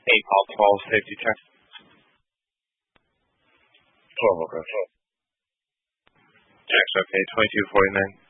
APOL 12 safety check. 12, okay. Checks okay, 2249.